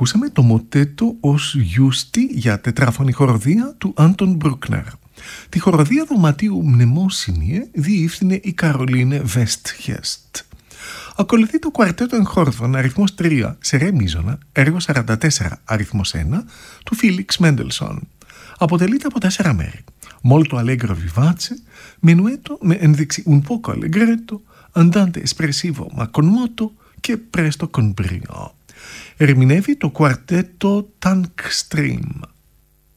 Ακούσαμε το μοτέτο ως Γιούστη για τετράφωνη χοροδία του Άντων Μπρούκνερ. Τη χοροδία δωματίου Μνημόσυνιε διεύθυνε η Καρολίνε Βέστχεστ. Ακολουθεί το κουαρτέτο εγχόρδων αριθμός 3 σε ρε μίζωνα, έργο 44 αριθμός 1 του Φίλιξ Μέντελσον. Αποτελείται από 4 μέρη. Molto allegro vivace, menuetto με ένδειξη un poco allegretto, andante espressivo ma con moto και presto con brio. Ερμηνεύει το κουαρτέτο Tank Stream.